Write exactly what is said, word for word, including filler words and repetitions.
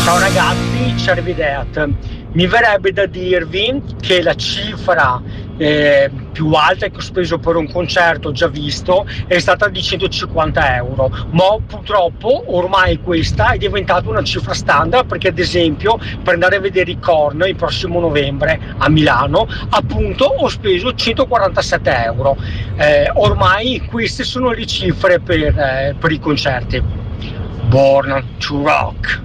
Ciao ragazzi, Cervidet. Mi verrebbe da dirvi che la cifra eh, più alta che ho speso per un concerto già visto è stata di centocinquanta euro, ma purtroppo ormai questa è diventata una cifra standard, perché ad esempio per andare a vedere i Korn il prossimo novembre a Milano appunto ho speso centoquarantasette euro. Eh, ormai queste sono le cifre per, eh, per i concerti. Born to Rock.